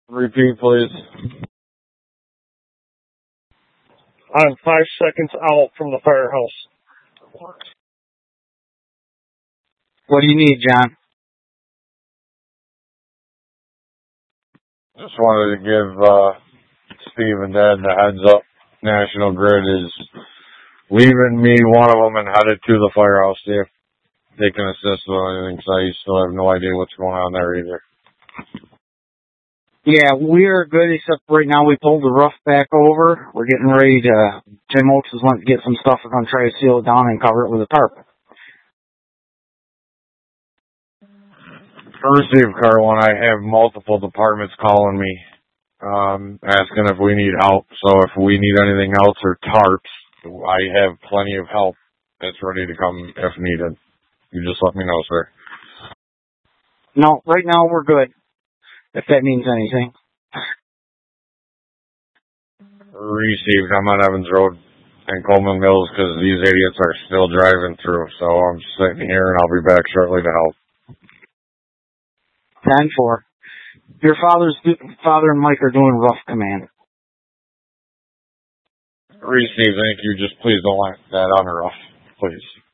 Repeat, please. I'm 5 seconds out from the firehouse. What do you need, John? Just wanted to give Steve and Dad the heads up. National Grid is leaving me, one of them, and headed to the firehouse. See if they can assist with anything, so I still have no idea what's going on there either. Yeah, we are good, except right now we pulled the roof back over. We're getting ready to, Jim Oaks is wanting to get some stuff. We're going to try to seal it down and cover it with a tarp. Receive, Carlin. I have multiple departments calling me, asking if we need help. So if we need anything else or tarps, I have plenty of help that's ready to come if needed. You just let me know, sir. No, right now we're good, if that means anything. Received. I'm on Evans Road in Coleman Mills because these idiots are still driving through. So I'm sitting here and I'll be back shortly to help. 10-4. Your father and Mike are doing rough command. Received. Thank you. Just please don't let that on or off, please.